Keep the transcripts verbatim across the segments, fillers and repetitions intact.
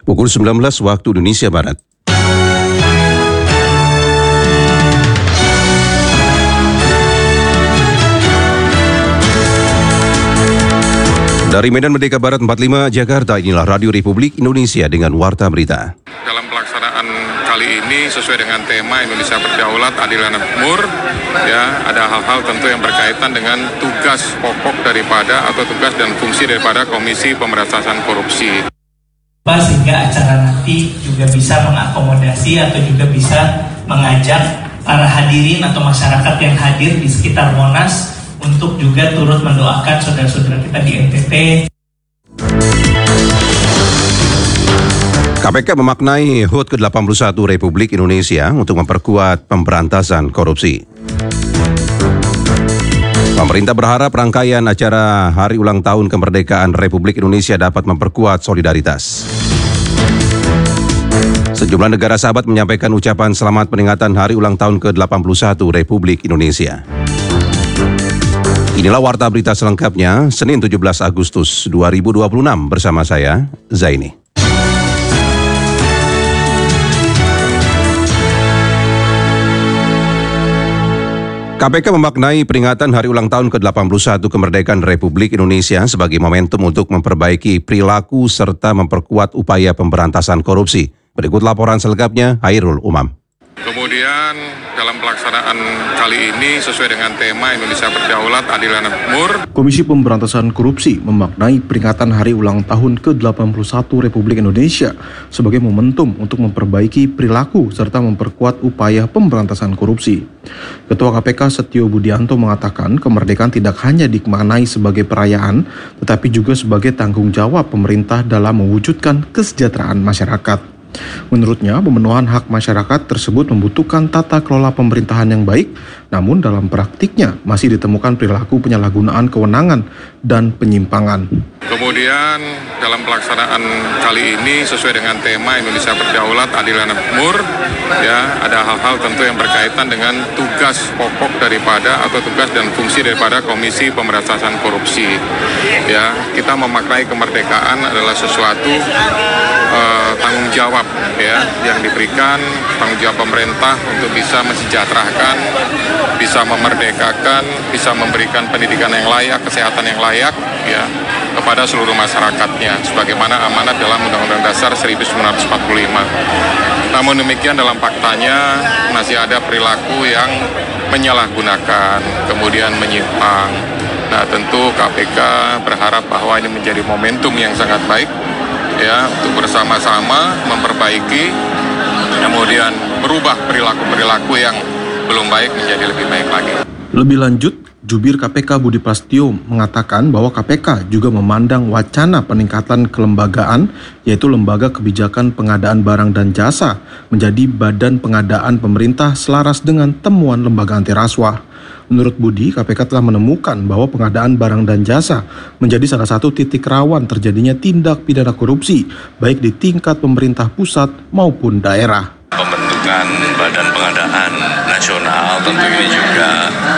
Pukul sembilan belas waktu Indonesia Barat. Dari Medan Merdeka Barat empat puluh lima Jakarta, inilah Radio Republik Indonesia dengan Warta Berita. Dalam pelaksanaan kali ini sesuai dengan tema Indonesia Berdaulat, Adil dan Makmur, ya ada hal-hal tentu yang berkaitan dengan tugas pokok daripada atau tugas dan fungsi daripada Komisi Pemberantasan Korupsi. Sehingga acara nanti juga bisa mengakomodasi atau juga bisa mengajak para hadirin atau masyarakat yang hadir di sekitar Monas untuk juga turut mendoakan saudara-saudara kita di N T T. K P K memaknai H U T ke delapan puluh satu Republik Indonesia untuk memperkuat pemberantasan korupsi. Pemerintah berharap rangkaian acara Hari Ulang Tahun Kemerdekaan Republik Indonesia dapat memperkuat solidaritas. Sejumlah negara sahabat menyampaikan ucapan selamat peringatan Hari Ulang Tahun ke delapan puluh satu Republik Indonesia. Inilah Warta Berita selengkapnya, Senin tujuh belas Agustus dua ribu dua puluh enam bersama saya, Zaini. K P K memaknai peringatan Hari Ulang Tahun ke delapan puluh satu Kemerdekaan Republik Indonesia sebagai momentum untuk memperbaiki perilaku serta memperkuat upaya pemberantasan korupsi. Berikut laporan selengkapnya, Hairul Umam. Kemudian dalam pelaksanaan kali ini sesuai dengan tema Indonesia Berdaulat, Adil dan Makmur, Komisi Pemberantasan Korupsi memaknai peringatan Hari Ulang Tahun ke delapan puluh satu Republik Indonesia sebagai momentum untuk memperbaiki perilaku serta memperkuat upaya pemberantasan korupsi. Ketua K P K Setio Budianto mengatakan kemerdekaan tidak hanya dimaknai sebagai perayaan, tetapi juga sebagai tanggung jawab pemerintah dalam mewujudkan kesejahteraan masyarakat. Menurutnya, pemenuhan hak masyarakat tersebut membutuhkan tata kelola pemerintahan yang baik, namun dalam praktiknya masih ditemukan perilaku penyalahgunaan kewenangan dan penyimpangan. Kemudian dalam pelaksanaan kali ini sesuai dengan tema Indonesia Berdaulat, Adil dan Makmur, ya ada hal-hal tentu yang berkaitan dengan tugas pokok daripada atau tugas dan fungsi daripada Komisi Pemberantasan Korupsi. Ya, kita memaknai kemerdekaan adalah sesuatu uh, tanggung jawab ya yang diberikan, tanggung jawab pemerintah untuk bisa mensejahterakan, bisa memerdekakan, bisa memberikan pendidikan yang layak, kesehatan yang layak ya kepada seluruh masyarakatnya sebagaimana amanat dalam Undang-Undang Dasar seribu sembilan ratus empat puluh lima. Namun demikian dalam faktanya masih ada perilaku yang menyalahgunakan, kemudian menyimpang. Nah, tentu K P K berharap bahwa ini menjadi momentum yang sangat baik ya untuk bersama-sama memperbaiki, kemudian merubah perilaku-perilaku yang belum baik menjadi lebih baik lagi. Lebih lanjut, Jubir K P K Budi Prasetyo mengatakan bahwa K P K juga memandang wacana peningkatan kelembagaan, yaitu Lembaga Kebijakan Pengadaan Barang dan Jasa, menjadi badan pengadaan pemerintah selaras dengan temuan lembaga anti rasuah. Menurut Budi, K P K telah menemukan bahwa pengadaan barang dan jasa menjadi salah satu titik rawan terjadinya tindak pidana korupsi, baik di tingkat pemerintah pusat maupun daerah. Pembentukan Badan Pengadaan Nasional tentu ini juga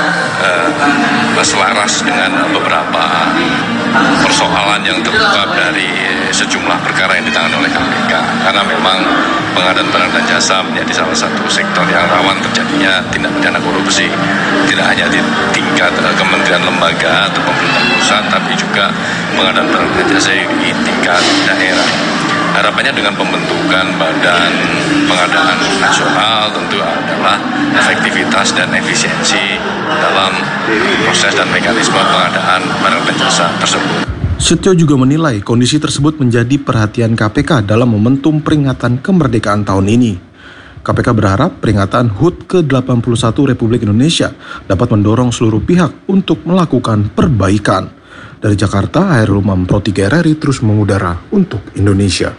eh, selaras dengan beberapa persoalan yang terungkap dari sejumlah perkara yang ditangani oleh K P K, karena memang pengadaan barang dan jasa menjadi salah satu sektor yang rawan terjadinya tindak pidana korupsi, tidak hanya di tingkat eh, kementerian lembaga atau pemerintah pusat, tapi juga pengadaan barang dan jasa di tingkat daerah. Harapannya dengan pembentukan Badan Pengadaan Nasional tentu adalah efektivitas dan efisiensi dalam proses dan mekanisme pengadaan barang dan jasa tersebut. Setio juga menilai kondisi tersebut menjadi perhatian K P K dalam momentum peringatan kemerdekaan tahun ini. K P K berharap peringatan H U T ke delapan puluh satu Republik Indonesia dapat mendorong seluruh pihak untuk melakukan perbaikan. Dari Jakarta, Hairul Umam, Pro tiga R R I terus mengudara untuk Indonesia.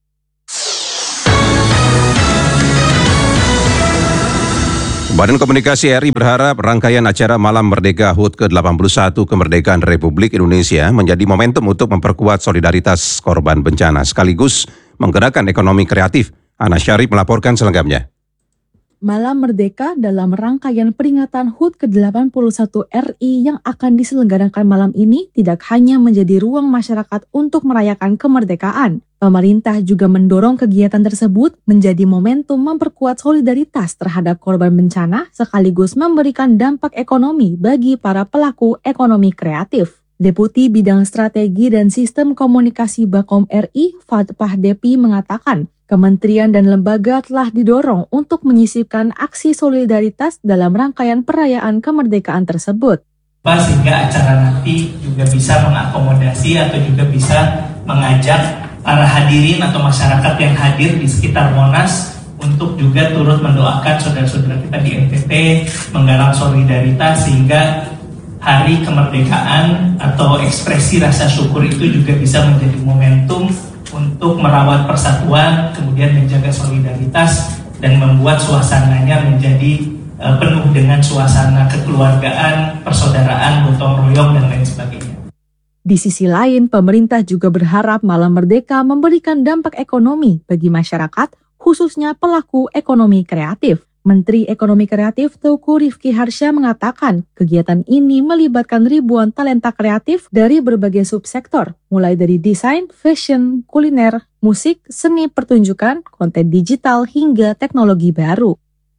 Badan Komunikasi R I berharap rangkaian acara Malam Merdeka H U T ke delapan puluh satu Kemerdekaan Republik Indonesia menjadi momentum untuk memperkuat solidaritas korban bencana sekaligus menggerakkan ekonomi kreatif. Ana Syarif melaporkan selengkapnya. Malam Merdeka dalam rangkaian peringatan H U T ke delapan puluh satu R I yang akan diselenggarakan malam ini tidak hanya menjadi ruang masyarakat untuk merayakan kemerdekaan. Pemerintah juga mendorong kegiatan tersebut menjadi momentum memperkuat solidaritas terhadap korban bencana sekaligus memberikan dampak ekonomi bagi para pelaku ekonomi kreatif. Deputi Bidang Strategi dan Sistem Komunikasi Bakom R I, Fatpah Depi mengatakan, kementerian dan lembaga telah didorong untuk menyisipkan aksi solidaritas dalam rangkaian perayaan kemerdekaan tersebut. Sehingga acara nanti juga bisa mengakomodasi atau juga bisa mengajak para hadirin atau masyarakat yang hadir di sekitar Monas untuk juga turut mendoakan saudara-saudara kita di N T T, menggalang solidaritas sehingga hari kemerdekaan atau ekspresi rasa syukur itu juga bisa menjadi momentum untuk merawat persatuan, kemudian menjaga solidaritas dan membuat suasananya menjadi uh, penuh dengan suasana kekeluargaan, persaudaraan, gotong royong dan lain sebagainya. Di sisi lain, pemerintah juga berharap Malam Merdeka memberikan dampak ekonomi bagi masyarakat, khususnya pelaku ekonomi kreatif. Menteri Ekonomi Kreatif Teuku Rifki Harsha mengatakan kegiatan ini melibatkan ribuan talenta kreatif dari berbagai subsektor, mulai dari desain, fashion, kuliner, musik, seni pertunjukan, konten digital, hingga teknologi baru.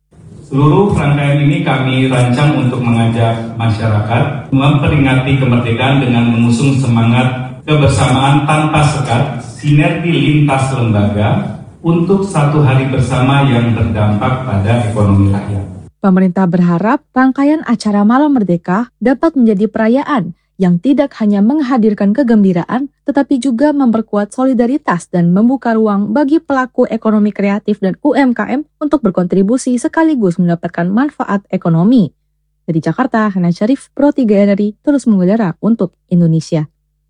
Seluruh rangkaian ini kami rancang untuk mengajak masyarakat memperingati kemerdekaan dengan mengusung semangat kebersamaan tanpa sekat, sinergi lintas lembaga, untuk satu hari bersama yang berdampak pada ekonomi rakyat. Pemerintah berharap rangkaian acara Malam Merdeka dapat menjadi perayaan yang tidak hanya menghadirkan kegembiraan, tetapi juga memperkuat solidaritas dan membuka ruang bagi pelaku ekonomi kreatif dan U M K M untuk berkontribusi sekaligus mendapatkan manfaat ekonomi. Dari Jakarta, Hana Syarif, Pro tiga R I, terus mengudara untuk Indonesia.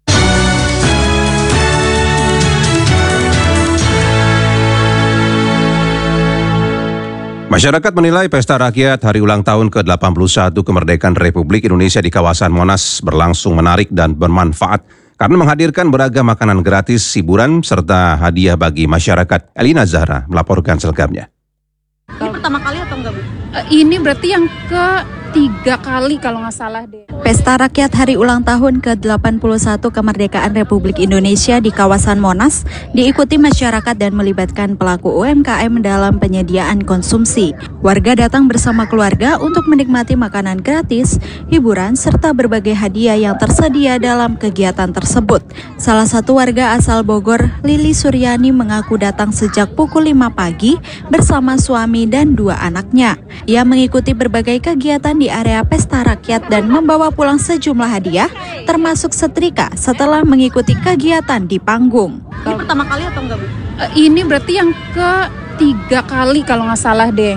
Masyarakat menilai Pesta Rakyat Hari Ulang Tahun ke delapan puluh satu Kemerdekaan Republik Indonesia di kawasan Monas berlangsung menarik dan bermanfaat karena menghadirkan beragam makanan gratis, hiburan, serta hadiah bagi masyarakat. Elina Zahra melaporkan selengkapnya. Ini pertama kali atau enggak, Bu? Uh, ini berarti yang ketiga kali kalau nggak salah deh. Pesta Rakyat Hari Ulang Tahun ke delapan puluh satu Kemerdekaan Republik Indonesia di kawasan Monas diikuti masyarakat dan melibatkan pelaku U M K M dalam penyediaan konsumsi. Warga datang bersama keluarga untuk menikmati makanan gratis, hiburan, serta berbagai hadiah yang tersedia dalam kegiatan tersebut. Salah satu warga asal Bogor, Lili Suryani, mengaku datang sejak pukul lima pagi bersama suami dan dua anaknya. Ia mengikuti berbagai kegiatan di area Pesta Rakyat dan membawa pulang sejumlah hadiah, termasuk setrika setelah mengikuti kegiatan di panggung. Ini pertama kali atau enggak, Bu? Uh, ini berarti yang ketiga kali kalau nggak salah deh.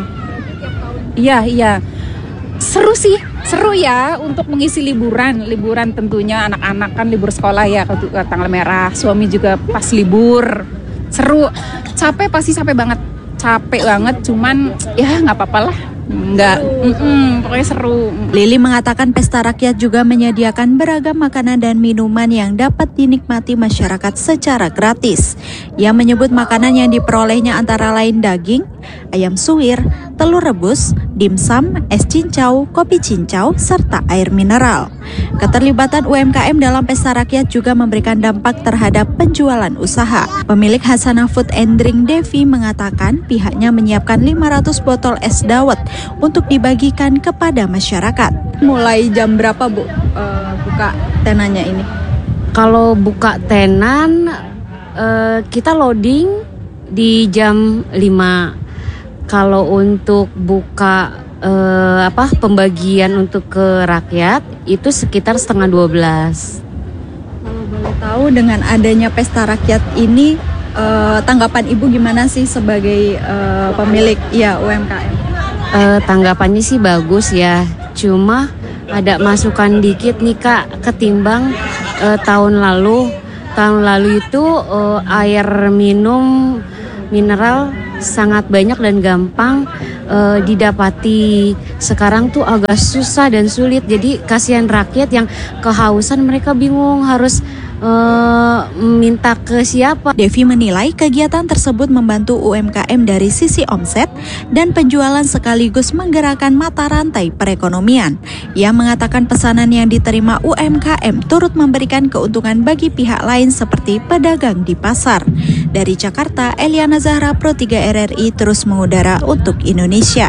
Iya, iya. Seru sih, seru ya untuk mengisi liburan. Liburan tentunya anak-anak kan libur sekolah ya, ke tanggal merah. Suami juga pas libur. Seru. Capek pasti capek banget. Capek banget, cuman ya nggak apa-apa lah. Enggak, mm-mm, pokoknya seru. Lili mengatakan Pesta Rakyat juga menyediakan beragam makanan dan minuman yang dapat dinikmati masyarakat secara gratis. Ia menyebut makanan yang diperolehnya antara lain daging, ayam suwir, telur rebus, dimsum, es cincau, kopi cincau, serta air mineral. Keterlibatan U M K M dalam Pesta Rakyat juga memberikan dampak terhadap penjualan usaha. Pemilik Hasanah Food and Drink Devi mengatakan pihaknya menyiapkan lima ratus botol es dawet untuk dibagikan kepada masyarakat. Mulai jam berapa, Bu, uh, buka tenannya ini? Kalau buka tenan, uh, kita loading di jam lima. Kalau untuk buka uh, apa pembagian untuk ke rakyat itu sekitar setengah dua belas. Kalau boleh tahu dengan adanya Pesta Rakyat ini, uh, tanggapan Ibu gimana sih sebagai uh, pemilik ya U M K M? Uh, tanggapannya sih bagus ya, cuma ada masukan dikit nih Kak, ketimbang uh, tahun lalu. Tahun lalu itu uh, air minum mineral sangat banyak dan gampang uh, didapati. Sekarang tuh agak susah dan sulit, jadi kasihan rakyat yang kehausan, mereka bingung harus uh, minta ke siapa. Devi menilai kegiatan tersebut membantu U M K M dari sisi omset dan penjualan sekaligus menggerakkan mata rantai perekonomian. Ia mengatakan pesanan yang diterima U M K M turut memberikan keuntungan bagi pihak lain seperti pedagang di pasar. Dari Jakarta, Eliana Zahra, Pro tiga R R I terus mengudara untuk Indonesia.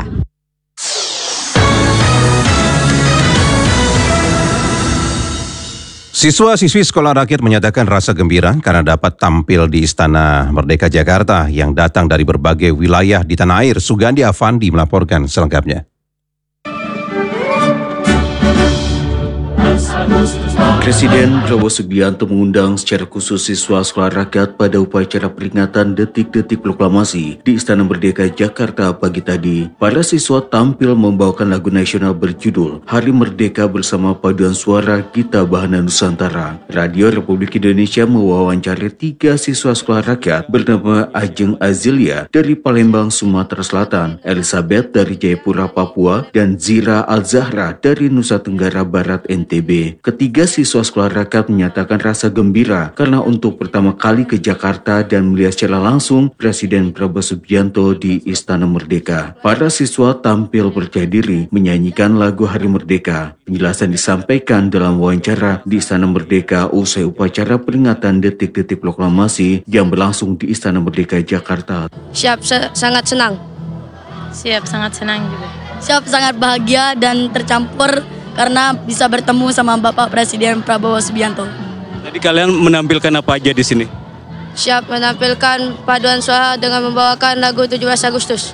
Siswa-siswi Sekolah Rakyat menyatakan rasa gembira karena dapat tampil di Istana Merdeka Jakarta yang datang dari berbagai wilayah di tanah air. Sugandi Avandi melaporkan selengkapnya. Presiden Prabowo Subianto mengundang secara khusus siswa Sekolah Rakyat pada upacara peringatan detik-detik proklamasi di Istana Merdeka Jakarta pagi tadi. Para siswa tampil membawakan lagu nasional berjudul Hari Merdeka bersama paduan suara Gita Bahana Nusantara. Radio Republik Indonesia mewawancari tiga siswa Sekolah Rakyat bernama Ajeng Azilia dari Palembang, Sumatera Selatan, Elizabeth dari Jayapura, Papua, dan Zira Al-Zahra dari Nusa Tenggara Barat, N T B. Ketiga siswa Sekolah Rakyat menyatakan rasa gembira karena untuk pertama kali ke Jakarta dan melihat secara langsung Presiden Prabowo Subianto di Istana Merdeka. Para siswa tampil percaya diri menyanyikan lagu Hari Merdeka. Penjelasan disampaikan dalam wawancara di Istana Merdeka usai upacara peringatan detik-detik proklamasi yang berlangsung di Istana Merdeka Jakarta. Siap, sangat senang. Siap, sangat senang juga. Siap, sangat bahagia dan tercampur karena bisa bertemu sama Bapak Presiden Prabowo Subianto. Jadi kalian menampilkan apa aja di sini? Siap menampilkan paduan suara dengan membawakan lagu tujuh belas Agustus.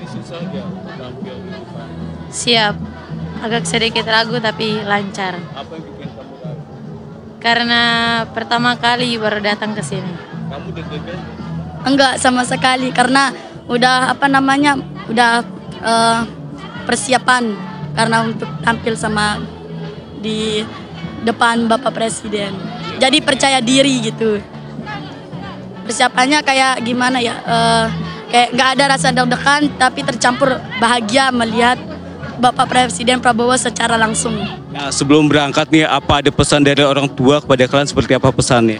Siap, agak sedikit ragu tapi lancar. Apa yang bikin kamu ragu? Karena pertama kali baru datang ke sini. Kamu deg-degan? Enggak sama sekali karena udah apa namanya udah uh, persiapan. Karena untuk tampil sama di depan Bapak Presiden. Jadi percaya diri gitu. Persiapannya kayak gimana ya, uh, kayak gak ada rasa deg-degan tapi tercampur bahagia melihat Bapak Presiden Prabowo secara langsung. Nah, sebelum berangkat nih, apa ada pesan dari orang tua kepada kalian, seperti apa pesannya?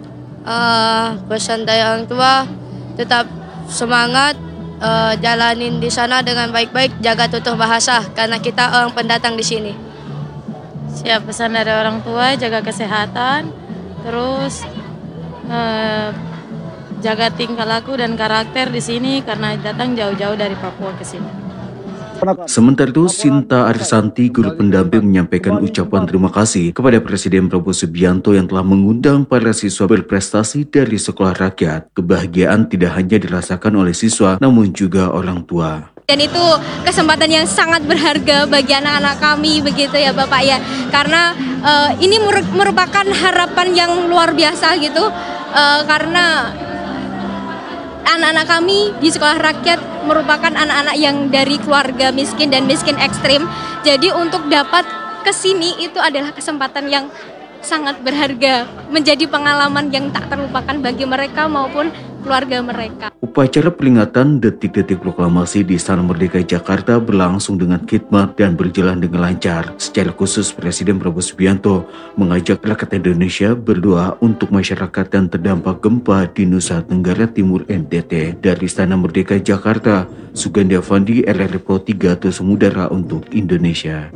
Uh, pesan dari orang tua, tetap semangat. Uh, jalanin di sana dengan baik-baik, jaga tutur bahasa karena kita orang pendatang di sini. Siap, pesan dari orang tua, jaga kesehatan, terus uh, jaga tingkah laku dan karakter di sini karena datang jauh-jauh dari Papua ke sini. Sementara itu, Sinta Arisanti, guru pendamping, menyampaikan ucapan terima kasih kepada Presiden Prabowo Subianto yang telah mengundang para siswa berprestasi dari Sekolah Rakyat. Kebahagiaan tidak hanya dirasakan oleh siswa, namun juga orang tua. Dan itu kesempatan yang sangat berharga bagi anak-anak kami, begitu ya Bapak ya. Karena uh, ini merupakan harapan yang luar biasa gitu, uh, karena anak-anak kami di Sekolah Rakyat merupakan anak-anak yang dari keluarga miskin dan miskin ekstrim. Jadi untuk dapat ke sini itu adalah kesempatan yang sangat berharga, menjadi pengalaman yang tak terlupakan bagi mereka maupun keluarga mereka. Upacara peringatan detik-detik proklamasi di Istana Merdeka Jakarta berlangsung dengan khidmat dan berjalan dengan lancar. Secara khusus, Presiden Prabowo Subianto mengajak rakyat Indonesia berdoa untuk masyarakat yang terdampak gempa di Nusa Tenggara Timur N T T. Dari Istana Merdeka Jakarta, Sugandi Avandi, R R I Pro tiga terus mengudara untuk Indonesia.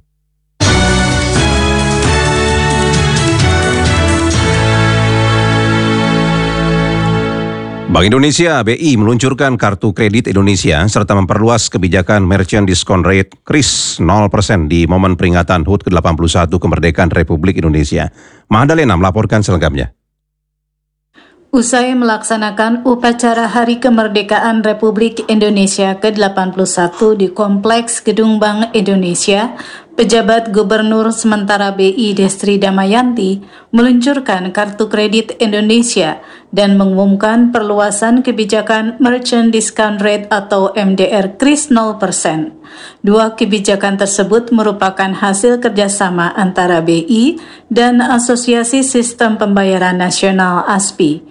Bank Indonesia B I meluncurkan Kartu Kredit Indonesia serta memperluas kebijakan Merchant Discount Rate K R I S nol persen di momen peringatan H U T ke delapan puluh satu kemerdekaan Republik Indonesia. Mahadalena melaporkan selengkapnya. Usai melaksanakan upacara Hari Kemerdekaan Republik Indonesia ke delapan puluh satu di Kompleks Gedung Bank Indonesia, pejabat Gubernur sementara B I Destri Damayanti meluncurkan Kartu Kredit Indonesia dan mengumumkan perluasan kebijakan Merchant Discount Rate atau M D R K R I S nol persen. Dua kebijakan tersebut merupakan hasil kerjasama antara B I dan Asosiasi Sistem Pembayaran Nasional A S P I.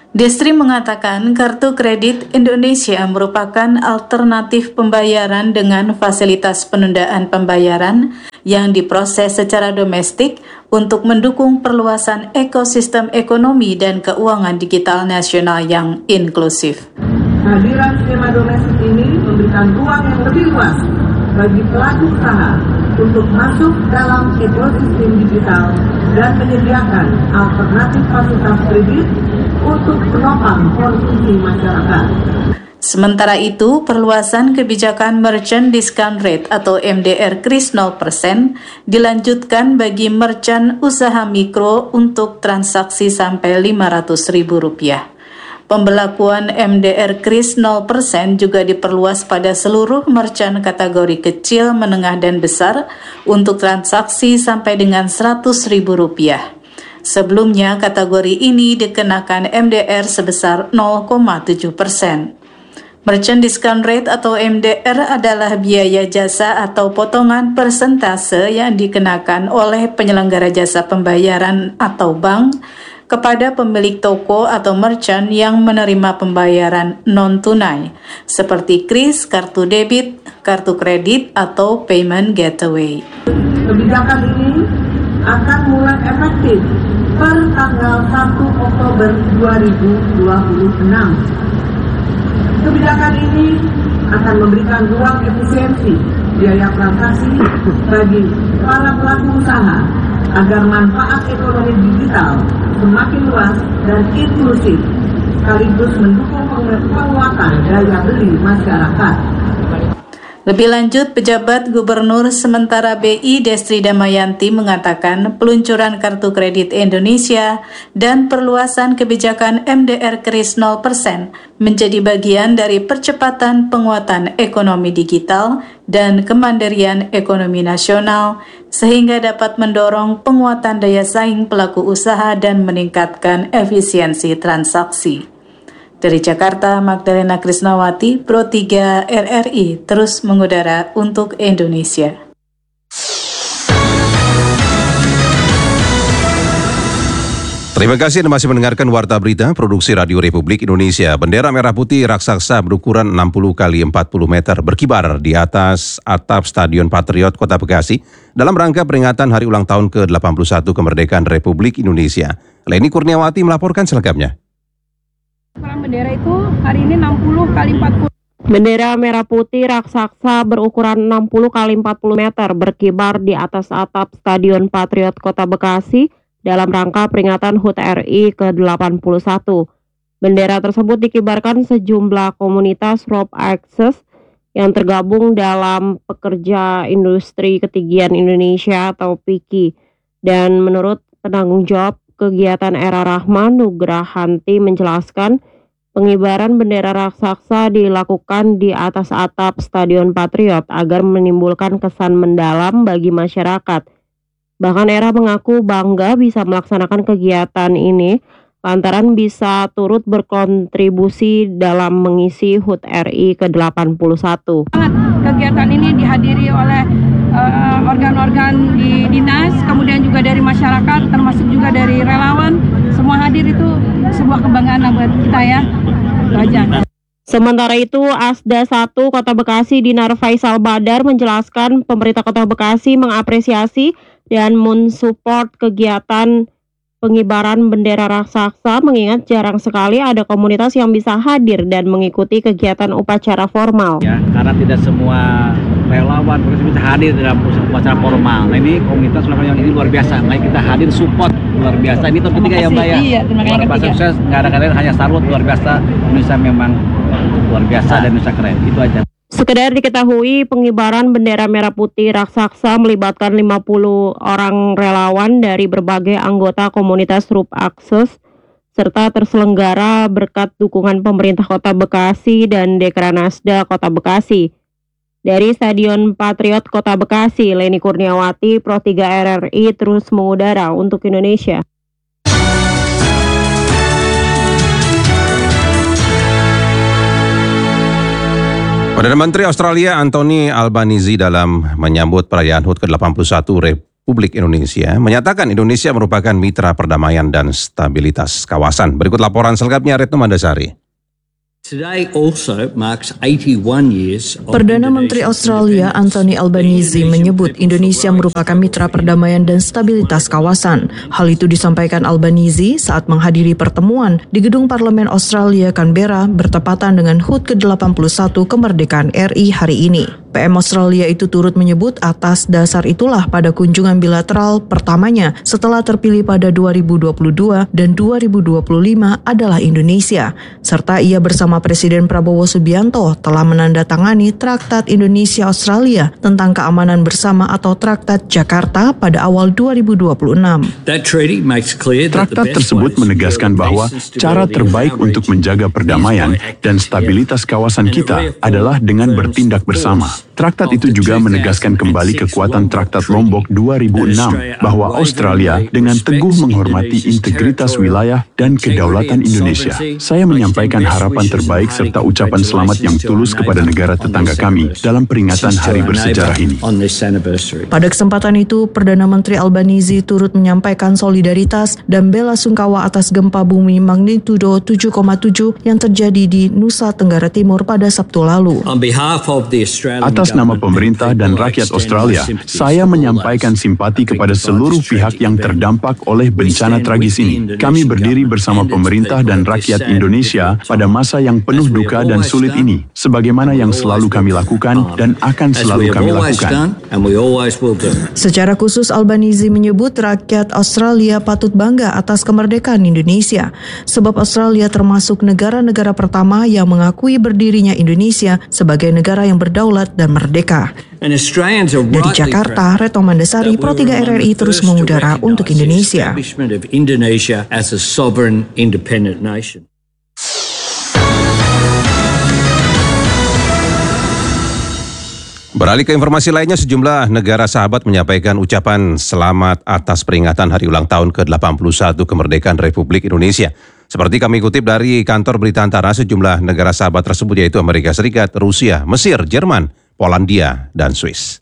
Destri mengatakan kartu kredit Indonesia merupakan alternatif pembayaran dengan fasilitas penundaan pembayaran yang diproses secara domestik untuk mendukung perluasan ekosistem ekonomi dan keuangan digital nasional yang inklusif. Kehadiran skema domestik ini memberikan ruang yang lebih luas bagi pelaku usaha untuk masuk dalam ekosistem digital dan menyediakan alternatif fasilitas kredit untuk penopang konsumsi masyarakat. Sementara itu, perluasan kebijakan Merchant Discount Rate atau M D R kris nol persen dilanjutkan bagi merchant usaha mikro untuk transaksi sampai lima ratus ribu rupiah. Pembelakuan M D R kris nol persen juga diperluas pada seluruh merchant kategori kecil, menengah, dan besar untuk transaksi sampai dengan seratus ribu rupiah. Sebelumnya, kategori ini dikenakan M D R sebesar nol koma tujuh persen. Merchant Discount Rate atau M D R adalah biaya jasa atau potongan persentase yang dikenakan oleh penyelenggara jasa pembayaran atau bank kepada pemilik toko atau merchant yang menerima pembayaran non-tunai, seperti kris, kartu debit, kartu kredit, atau payment gateway. Kebijakan ini akan mulai efektif per tanggal satu Oktober dua ribu dua puluh enam. Kebijakan ini akan memberikan ruang efisiensi biaya transaksi bagi para pelaku usaha agar manfaat ekonomi digital semakin luas dan inklusif, sekaligus mendukung penguatan daya beli masyarakat. Lebih lanjut, pejabat Gubernur sementara B I Destri Damayanti mengatakan peluncuran Kartu Kredit Indonesia dan perluasan kebijakan M D R kris nol persen menjadi bagian dari percepatan penguatan ekonomi digital dan kemandirian ekonomi nasional, sehingga dapat mendorong penguatan daya saing pelaku usaha dan meningkatkan efisiensi transaksi. Dari Jakarta, Magdalena Krisnawati, Pro tiga R R I, terus mengudara untuk Indonesia. Terima kasih Anda masih mendengarkan Warta Berita Produksi Radio Republik Indonesia. Bendera merah putih raksasa berukuran enam puluh kali empat puluh meter berkibar di atas atap Stadion Patriot Kota Bekasi dalam rangka peringatan Hari Ulang Tahun ke delapan puluh satu Kemerdekaan Republik Indonesia. Leni Kurniawati melaporkan selengkapnya. Perang bendera itu hari ini enam puluh kali empat puluh. Bendera merah putih raksasa berukuran enam puluh kali empat puluh meter berkibar di atas atap Stadion Patriot Kota Bekasi dalam rangka peringatan H U T R I ke delapan puluh satu. Bendera tersebut dikibarkan sejumlah komunitas Rope Access yang tergabung dalam Pekerja Industri Ketinggian Indonesia atau P I K I. Dan menurut penanggung jawab kegiatan Era Rahman, Nugrahanti menjelaskan pengibaran bendera raksasa dilakukan di atas atap Stadion Patriot agar menimbulkan kesan mendalam bagi masyarakat. Bahkan Era mengaku bangga bisa melaksanakan kegiatan ini lantaran bisa turut berkontribusi dalam mengisi H U T R I ke delapan puluh satu. Kegiatan ini dihadiri oleh uh, organ-organ di dinas, kemudian juga dari masyarakat, termasuk juga dari relawan. Semua hadir, itu sebuah kebanggaan buat kita ya. Itu aja. Sementara itu, Asda satu Kota Bekasi Dinar Faisal Badar menjelaskan pemerintah Kota Bekasi mengapresiasi dan mensupport kegiatan pengibaran bendera raksasa, mengingat jarang sekali ada komunitas yang bisa hadir dan mengikuti kegiatan upacara formal. Ya, karena tidak semua relawan bisa hadir dalam upacara formal. Nah, ini komunitas yang ini luar biasa. Nah, kita hadir support luar biasa. Ini tahun ketiga ya, Mbak ya. Iya, luar biasa sukses. Nggak ada kalian, hanya salut luar biasa. Indonesia memang luar biasa dan Indonesia keren. Itu aja. Sekedar diketahui, pengibaran bendera merah putih raksasa melibatkan lima puluh orang relawan dari berbagai anggota komunitas Rope Access serta terselenggara berkat dukungan pemerintah Kota Bekasi dan Dekranasda Kota Bekasi. Dari Stadion Patriot Kota Bekasi, Leni Kurniawati, Pro tiga R R I terus mengudara untuk Indonesia. Perdana Menteri Australia Anthony Albanese dalam menyambut perayaan H U T ke delapan puluh satu Republik Indonesia menyatakan Indonesia merupakan mitra perdamaian dan stabilitas kawasan. Berikut laporan selengkapnya Retno Mandasari. Perdana Menteri Australia Anthony Albanese menyebut Indonesia merupakan mitra perdamaian dan stabilitas kawasan. Hal itu disampaikan Albanese saat menghadiri pertemuan di Gedung Parlemen Australia Canberra bertepatan dengan H U T ke delapan puluh satu kemerdekaan R I hari ini. P M Australia itu turut menyebut atas dasar itulah pada kunjungan bilateral pertamanya setelah terpilih pada dua ribu dua puluh dua dan dua ribu dua puluh lima adalah Indonesia, serta ia bersama Presiden Prabowo Subianto telah menandatangani Traktat Indonesia-Australia tentang keamanan bersama atau Traktat Jakarta pada awal dua ribu dua puluh enam. Traktat tersebut menegaskan bahwa cara terbaik untuk menjaga perdamaian dan stabilitas kawasan kita adalah dengan bertindak bersama. Traktat itu juga menegaskan kembali kekuatan Traktat Lombok dua ribu enam bahwa Australia dengan teguh menghormati integritas wilayah dan kedaulatan Indonesia. Saya menyampaikan harapan terbaik serta ucapan selamat yang tulus kepada negara tetangga kami dalam peringatan hari bersejarah ini. Pada kesempatan itu, Perdana Menteri Albanese turut menyampaikan solidaritas dan bela sungkawa atas gempa bumi magnitudo tujuh koma tujuh yang terjadi di Nusa Tenggara Timur pada Sabtu lalu. Atas nama pemerintah dan rakyat Australia, saya menyampaikan simpati kepada seluruh pihak yang terdampak oleh bencana tragis ini. Kami berdiri bersama pemerintah dan rakyat Indonesia pada masa yang penuh duka dan sulit ini, sebagaimana yang selalu kami lakukan dan akan selalu kami lakukan. Secara khusus, Albanese menyebut rakyat Australia patut bangga atas kemerdekaan Indonesia, sebab Australia termasuk negara-negara pertama yang mengakui berdirinya Indonesia sebagai negara yang berdaulat dan merdeka. Dari Jakarta, Retno Mandasari, Pro tiga R R I terus mengudara untuk Indonesia. Beralih ke informasi lainnya, sejumlah negara sahabat menyampaikan ucapan selamat atas peringatan hari ulang tahun ke delapan puluh satu kemerdekaan Republik Indonesia. Seperti kami kutip dari kantor berita antara, sejumlah negara sahabat tersebut yaitu Amerika Serikat, Rusia, Mesir, Jerman, Polandia, dan Swiss.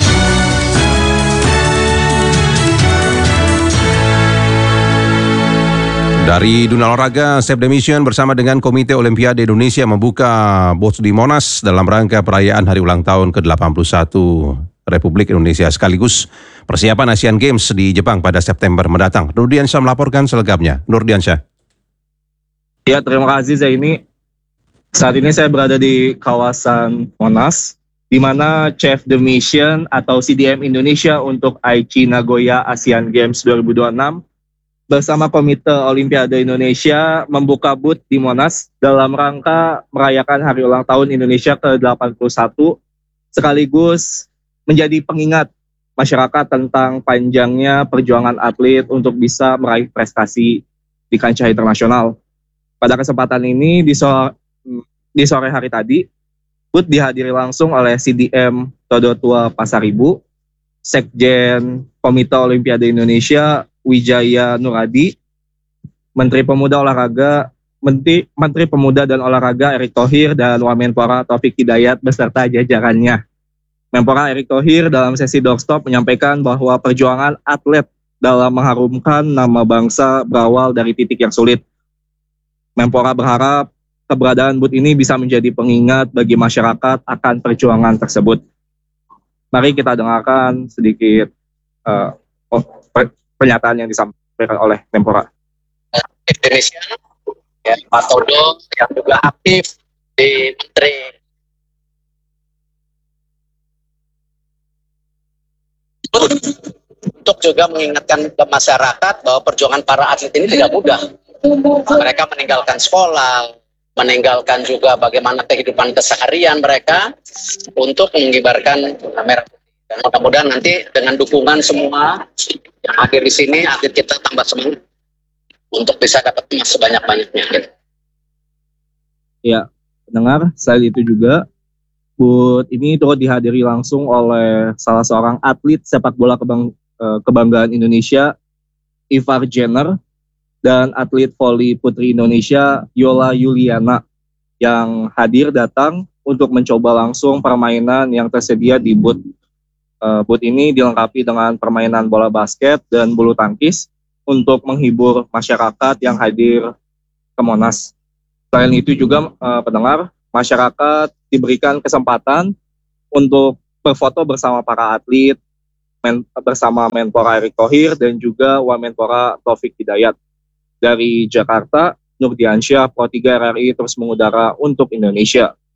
Dari dunia olahraga, Save the Mission bersama dengan Komite Olimpiade Indonesia membuka booth di Monas dalam rangka perayaan hari ulang tahun ke delapan puluh satu Republik Indonesia sekaligus persiapan Asian Games di Jepang pada September mendatang. Nurdiansyah melaporkan selengkapnya. Nurdiansyah. Ya, terima kasih Zaini. Saat ini saya berada di kawasan Monas, di mana Chef the Mission atau C D M Indonesia untuk Aichi Nagoya Asian Games dua ribu dua puluh enam bersama Komite Olimpiade Indonesia membuka booth di Monas dalam rangka merayakan hari ulang tahun Indonesia ke delapan puluh satu, sekaligus menjadi pengingat masyarakat tentang panjangnya perjuangan atlet untuk bisa meraih prestasi di kancah internasional. Pada kesempatan ini, di sore, di sore hari tadi, booth dihadiri langsung oleh C D M Todotua Pasaribu, Sekjen Komite Olimpiade Indonesia Wijaya Nuradi, Menteri Pemuda Olahraga, Menteri, Menteri Pemuda dan Olahraga Erick Thohir, dan Wamenpora Taufik Hidayat beserta jajarannya. Menpora Erick Thohir dalam sesi doorstop menyampaikan bahwa perjuangan atlet dalam mengharumkan nama bangsa berawal dari titik yang sulit. Menpora berharap keberadaan booth ini bisa menjadi pengingat bagi masyarakat akan perjuangan tersebut. Mari kita dengarkan sedikit uh, pernyataan yang disampaikan oleh Menpora. Indonesia, ya, Pak Todo yang juga aktif di Menteri untuk juga mengingatkan ke masyarakat bahwa perjuangan para atlet ini tidak mudah. Mereka meninggalkan sekolah, meninggalkan juga bagaimana kehidupan keseharian mereka untuk mengibarkan merah putih. Dan mudah-mudahan nanti dengan dukungan semua yang hadir di sini, atlet kita tambah semangat untuk bisa dapat emas sebanyak-banyaknya. Ya, pendengar, selain itu juga booth ini turut dihadiri langsung oleh salah seorang atlet sepak bola kebang, kebanggaan Indonesia, Ivar Jenner, dan atlet voli putri Indonesia, Yola Yuliana, yang hadir datang untuk mencoba langsung permainan yang tersedia di booth Uh, booth ini dilengkapi dengan permainan bola basket dan bulu tangkis untuk menghibur masyarakat yang hadir ke Monas. Selain itu juga uh, pendengar, masyarakat diberikan kesempatan untuk berfoto bersama para atlet, men bersama Menpora Erick Thohir dan juga Wamenpora Taufik Hidayat. Dari Jakarta, Nur Diansyah, Pro tiga R R I terus mengudara untuk Indonesia.